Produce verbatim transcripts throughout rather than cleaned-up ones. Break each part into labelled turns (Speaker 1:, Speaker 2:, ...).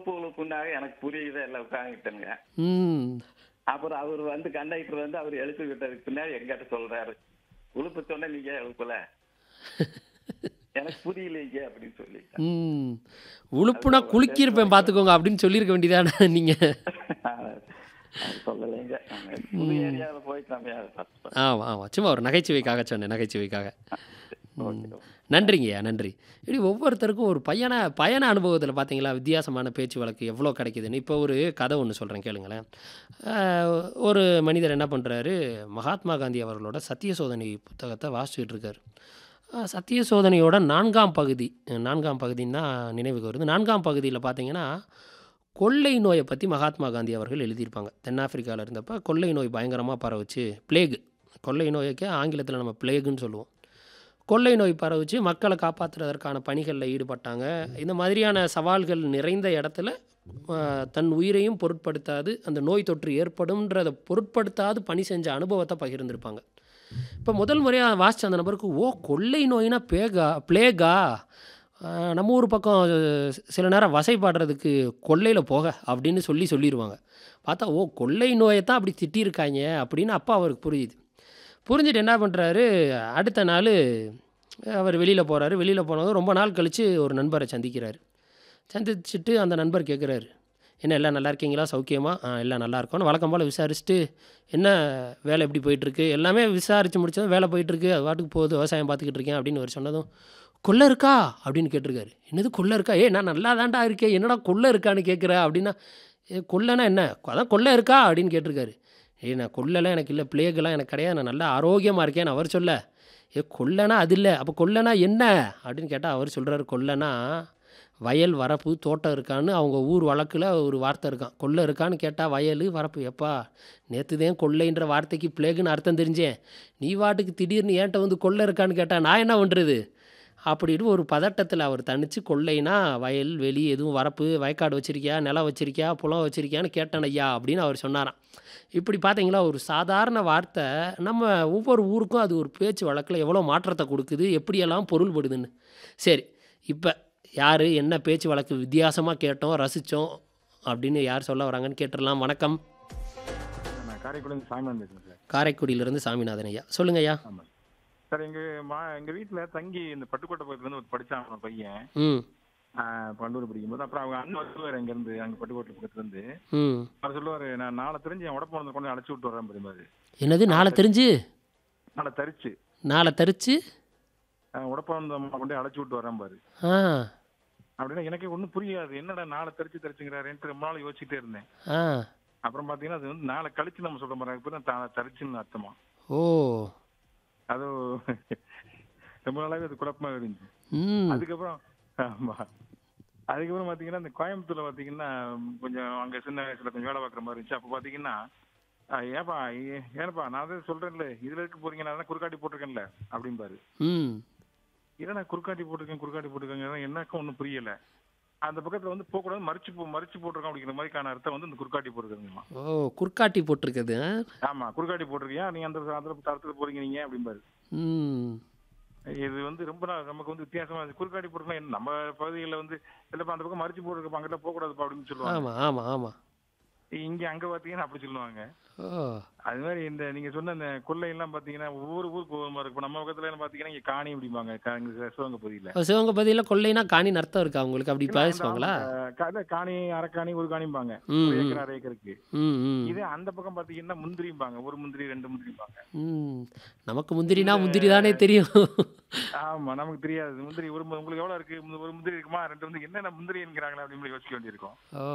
Speaker 1: உழுப்பு உழுப்புனாக எனக்கு புரியுது எல்லாம் உட்காந்துட்டேங்க.
Speaker 2: ம்.
Speaker 1: அப்புறம் அவர் வந்து கண்டக்டர் வந்து அவர் எழுப்பி விட்டதுக்கு பின்னாடி எங்கிட்ட சொல்றாரு, உழுப்பு சொன்ன நீங்க எழுப்பல, எனக்கு புரியலைங்க அப்படின்னு சொல்லிட்டேன்.
Speaker 2: ம். உழுப்புனா
Speaker 1: அதுதான் சேர்த்து
Speaker 2: குலுக்கியிருப்பேன்
Speaker 1: வைக்க
Speaker 2: பார்த்துக்கோங்க அப்படின்னு சொல்லியிருக்க வேண்டியதானே நீங்க.
Speaker 1: அது சொல்லலைங்க. நாங்க புது
Speaker 2: ம்.
Speaker 1: ஏரியாவில் போயிட்டு நம்ம அதை தப்பு பண்ணோம்.
Speaker 2: ஆமா, ஆமா. சும்மா ஒரு நகைச்சுவைக்காக சொன்னேன், நகைச்சுவைக்காக. ம்.
Speaker 1: Okay okay.
Speaker 2: நன்றிங்கய்யா, நன்றி. இப்படி ஒவ்வொருத்தருக்கும் ஒரு பயண பயண அனுபவத்தில பார்த்தீங்களா, வித்தியாசமான பேச்சு வழக்கு எவ்வளோ கிடைக்குதுன்னு. இப்போ ஒரு கதை ஒண்ணு சொல்றேன் கேளுங்களேன். அ ஒரு மனிதர் என்ன பண்றாரு, மகாத்மா காந்தி அவர்களோட சத்திய சோதனை புத்தகத்த வாசிச்சுட்டு இருக்காரு. அ சத்திய சோதனையோட நான்காம் பகுதி, நான்காம் பகுதின்னு தான் நினைவுக்கு வருது. நான்காம் பகுதியில பார்த்தீங்கன்னா, கொள்ளை நோய பத்தி மகாத்மா காந்தி அவர்கள் எழுதியிருப்பாங்க. தென்னாப்பிரிக்கால இருந்தப்ப கொள்ளை நோய் பயங்கரமா பரவுச்சு. பிளேக். கொள்ளை நோய்க்கு ஆங்கிலத்தில நம்ம பிளேகுன்னு சொல்லுவோம். கொள்ளை நோய் பரவுச்சு. மக்கள காப்பாத்துறதற்கான பணிகள்ல ஈடுபட்டாங்க. இந்த மாதிரியான சவால்கள் நிறைந்த இடத்துல அ தன் உயிரையும் பொருட்படுத்தாது, அந்த நோய் தொற்று ஏற்படும்ன்றத பொருட்படுத்தாது பணி செஞ்ச அனுபவத்த பகிர்ந்திருப்பாங்க. இப்ப முதல் முறையா வாசிச்ச அந்த நபருக்கு, ஓ! கொள்ளை நோய்னா பேகா பிளேகா? அ நம்ம ஊர் பக்கம் சில நேரம் வசைபாடுறதுக்கு கொள்ளையில போக அப்படின்னு சொல்லி சொல்லிருவாங்க. பார்த்தா, ஓ! கொள்ளை நோய தான் அப்படி திட்டியிருக்காய்ங்க அப்படின்னு அப்ப அவருக்கு புரியுது. புரிஞ்சுட்டு என்ன பண்றாரு, அடுத்த நாளு அவர் வெளியில போறாரு. வெளியில போனதும் ரொம்ப நாள் கழிச்சு ஒரு நண்பர சந்திக்கிறாரு. சந்திச்சுட்டு அந்த நண்பர் கேட்குறாரு, "என்ன எல்லாம் நல்லா இருக்கீங்களா? சௌக்கியமா?" "ஆ எல்லாம் நல்லா இருக்கோம்னு" வழக்கம் போல விசாரிச்சுட்டு, "என்ன வேலை எப்படி போயிட்டுருக்கு?" எல்லாமே விசாரிச்சு முடிச்சதும், "வேலை போயிட்டுருக்கு. அது பாட்டுக்கு போகுது. விவசாயம் பார்த்துக்கிட்டு இருக்கேன்" அப்படின்னு அவரு சொன்னதும், "கொள்ள இருக்கா?" அப்படின்னு கேட்டிருக்காரு. "என்னது கொள்ள இருக்கா? ஏய் நான் நல்லா தான்டா இருக்கேன். என்னடா கொள்ள இருக்கான்னு கேட்குற?" அப்படின்னா, "ஏ கொள்ளனா என்ன? அதான் கொள்ள இருக்கா?" அப்படின்னு கேட்டிருக்காரு. "ஏய் நான் கொள்ளலாம் எனக்கு இல்ல. பிளேகெல்லாம் எனக்கு கிடையாது. நான் நல்லா ஆரோக்கியமா இருக்கேன்னு" அவர் சொல்ல, "ஏ கொள்ளனா அது இல்ல. அப்ப கொள்ளனா என்ன?" அப்படின்னு கேட்டா அவர் சொல்றாரு, "கொள்ளனா வயல், வரப்பு, தோட்டம் இருக்கான்னு அவங்க ஊர் வழக்குல ஒரு வார்த்தை இருக்காம். கொள்ள இருக்கான்னு கேட்டா வயலு, வரப்பு. எப்பா நேத்து தான் கொள்ளைன்ற வார்த்தைக்கு பிளேகுன்னு அர்த்தம் தெரிஞ்சேன். நீ பாட்டுக்கு திடீர்னு என்ட்ட வந்து கொள்ள இருக்கான்னு கேட்டா நான் என்ன பண்றது?" அப்படின்னு ஒரு பதட்டத்தில அவர் தணிச்சு, கொள்ளைனா வயல், வெளி எதுவும் வரப்பு, வயக்காடு வச்சிருக்கியா? நிலம் வச்சிருக்கியா? புலம் வச்சிருக்கியான்னு கேட்டேன் ஐயா அப்படின்னு அவர் சொன்னாராம். இப்படி பார்த்தீங்களா, ஒரு சாதாரண வார்த்தை நம்ம ஒவ்வொரு ஊருக்கும் அது ஒரு பேச்சு வழக்குல எவ்வளோ மாற்றத்த குடுக்குது, எப்படியெல்லாம் பொருள்படுதுன்னு. சரி, இப்ப யாரு என்ன பேச்சு வழக்கு வித்தியாசமா கேட்டோம், ரசிச்சோம் அப்படின்னு யார் சொல்ல வராங்கன்னு கேட்டுறலாம். வணக்கம்.
Speaker 3: நான் காரைக்குடியிலேருந்து சாமிநாதன் பேசுறேன் சார்.
Speaker 2: காரைக்குடியிலிருந்து சாமிநாதன் ஐயா. சொல்லுங்க ஐயா.
Speaker 3: ஆமா சார். எங்க மா எங்க வீட்டுல தங்கி இந்த பட்டுக்கோட்டை பக்கத்துல இருந்து ஒரு படிச்சான் அவன் பையன்.
Speaker 2: ம்.
Speaker 3: ஆஹ் கல்லூரி படிக்கும்போது அப்புறம் அவங்க அண்ணன் வருவார் அங்க இருந்து அங்க பட்டுக்கோட்டை பக்கத்துல இருந்து
Speaker 2: ம்.
Speaker 3: அவர் சொல்லுவாரு, நான் நாளை தெரிஞ்சு என் உடம்பு கொண்டு அழைச்சி விட்டு வரேன் பெரியமாரு.
Speaker 2: என்னது
Speaker 3: நாளை
Speaker 2: நாள
Speaker 3: தரி
Speaker 2: தெரிஞ்சு?
Speaker 3: நாளை தரிச்சு
Speaker 2: நாள தரிச்சு?
Speaker 3: உடப்பந்தம்மா கொண்டு அழைச்சி விட்டு வரேன் பாரு.
Speaker 2: ஆ.
Speaker 3: அப்படின்னா எனக்கு ஒன்றும் புரியாது, என்னடா நாளை தரிச்சு தரிச்சுங்கிறாருன்ட்டு ரொம்ப நாள் யோசிச்சுட்டே இருந்தேன்.
Speaker 2: ஆ.
Speaker 3: அப்புறம் பாத்தீங்கன்னா அது வந்து நாளை கழிச்சு நம்ம சொல்ற மாதிரி பேர் தான் தரிச்சுன்னு அர்த்தமா.
Speaker 2: ஓ!
Speaker 3: அது ரொம்ப நாளாவே அது குழப்பமா இருந்துச்சு.
Speaker 2: ம்.
Speaker 3: அதுக்கப்புறம் ஆமா அதுக்கப்புறம் பாத்தீங்கன்னா இந்த கோயம்புத்தூர்ல பாத்தீங்கன்னா கொஞ்சம் அங்க சின்ன வயசுல கொஞ்சம் வேலை பார்க்குற மாதிரி இருந்துச்சு. அப்ப பாத்தீங்கன்னா, "அஹ் ஏப்பா ஏ- ஏனப்பா நான் தான் சொல்றேன்ல இதுல இருக்க போறீங்க, நான் தான் குறுக்காட்டி போட்டிருக்கேன்ல" அப்படிம்பாரு.
Speaker 2: ம்.
Speaker 3: இல்ல நான் குறுக்காட்டி போட்டிருக்கேன் குறுக்காட்டி போட்டிருக்கேங்க எனக்கும் ஒன்றும் புரியல. அந்த பக்கத்துல வந்து போக கூடாது, மறிச்சு போ மறிச்சு போட்டிருக்கோம் அப்படிங்கிற மாதிரிக்கான அர்த்தம் வந்து இந்த குறுக்காட்டி போட்டிருக்கேங்கம்மா.
Speaker 2: ஓ! குறுக்காட்டி போட்டிருக்குது. ஆ.
Speaker 3: ஆமா குறுக்காட்டி போட்டிருக்கியா நீங்க அந்த அந்த தரத்துல போறீங்க நீங்க அப்படிம்பாரு.
Speaker 2: ம்.
Speaker 3: இது வந்து ரொம்ப நா- நமக்கு வந்து வித்தியாசமா இருந்துச்சு. குறுக்காட்டி போட்டிருக்கோம் நம்ம பகுதிகளில் வந்து இல்லப்பா அந்த பக்கம் மறிச்சு போட்டிருக்கப்பா அங்கிட்ட போக கூடாதுப்பா அப்படின்னு சொல்லுவாங்க.
Speaker 2: ஆமா, ஆமா, ஆமா.
Speaker 3: இங்க அங்க பாத்தீங்கன்னா அப்படி சொல்லுவாங்க.
Speaker 2: ஓ!
Speaker 3: அது மாதிரி இந்த நீங்க சொன்ன இந்த கொள்ளை எல்லாம் பாத்தீங்கன்னா ஒவ்வொரு ஊருக்கு ஒவ்வொரு மாதிரி இருக்கும். நம்ம பக்கத்துல எல்லாம் பாத்தீங்கன்னா இங்க காணி அப்படிம்பாங்க கா- இங்க சிவகங்கை பகுதியில.
Speaker 2: ஓ! சிவகங்கை கொள்ளைனா காணின்னு அர்த்தம் இருக்கா உங்களுக்கு? அப்படி
Speaker 3: இல்ல அந்த
Speaker 2: பேசுவாங்களா?
Speaker 3: ஆமாங்க கா- இல்ல, காணி அரைக்காணி ஒரு காணிம்பாங்க,
Speaker 2: ம்,
Speaker 3: ஒரு
Speaker 2: ம்.
Speaker 3: ஏக்கர் அரை ஏக்கருக்கு.
Speaker 2: ம், ம்.
Speaker 3: இதே அந்த பக்கம் பாத்தீங்கன்னா முந்திரிம்பாங்க, ஒரு முந்திரி ரெண்டு முந்திரிம்பாங்க.
Speaker 2: ம். நமக்கு முந்திரினா
Speaker 3: இந்த
Speaker 2: முந்திரி தானே தெரியும்.
Speaker 3: ஆமா நமக்கு தெரியாது முந்திரி ஒரு மு- உங்களுக்கு எவ்வளவு இருக்கு, ஒரு முந்திரி இருக்குமா ரெண்டு முந்திரி என்னென்ன முந்திரி என்கிறாங்களே அப்படின்னு யோசிக்க வேண்டியிருக்கும்.
Speaker 2: ஓ!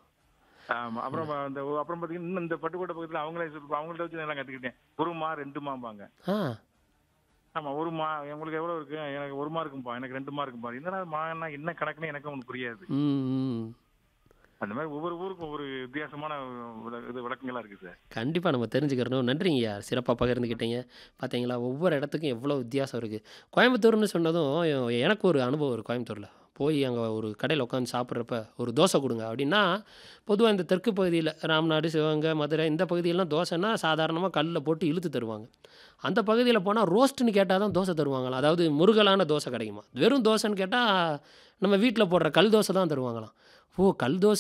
Speaker 3: ஆமா அப்புறம் அந்த அப்புறம் பாத்தீங்கன்னா இன்னும் இந்த பட்டுக்கோட்டை பக்கத்துல அவங்களே சொல்லுவாங்க, அவங்கள்ட்ட வச்சு நல்லா கத்துக்கிட்டேன். ஒரு மா ரெண்டு மாம்பாங்க.
Speaker 2: ஆ.
Speaker 3: ஆமா ஒரு மா உங்களுக்கு எவ்வளவு இருக்கு, எனக்கு ஒரு மா இருக்கும்பா, எனக்கு ரெண்டு மா இருக்கும்பா. என்னடா மான்னா என்ன கணக்குன்னு எனக்கு ஒண்ணு புரியாது.
Speaker 2: ம், ம்.
Speaker 3: அந்த மாதிரி ஒவ்வொரு ஊருக்கும் ஒவ்வொரு வித்தியாசமான விள- இது விளக்கங்களா இருக்கு சார்.
Speaker 2: கண்டிப்பா நம்ம தெரிஞ்சுக்கிறணும். நன்றிங்கய்யா. சிறப்பா பகிர்ந்துக்கிட்டீங்க. பார்த்தீங்களா, ஒவ்வொரு இடத்துக்கும் எவ்வளோ வித்தியாசம் இருக்கு. கோயம்புத்தூர்ன்னு சொன்னதும் எ- எனக்கு ஒரு அனுபவம் இருக்கு கோயம்புத்தூர்ல. போய் அங்க ஒரு கடையில உட்காந்து சாப்பிட்றப்ப, "ஒரு தோசை குடுங்க" அப்படின்னா, பொதுவா இந்த தெற்கு பகுதியில ராம்நாடு, சிவகங்கை, மதுரை இந்த பகுதியெல்லாம் தோசைன்னா சாதாரணமா கல்லுல போட்டு இழுத்து தருவாங்க. அந்த பகுதியில போனா ரோஸ்ட்ன்னு கேட்டா தான் தோசை தருவாங்களாம். அதாவது முறுகலான தோசை கிடைக்குமா. வெறும் தோசைன்னு கேட்டா, நம்ம வீட்ல போடுற கல் தோசை தான் தருவாங்களாம். ஓ! கல் தோசை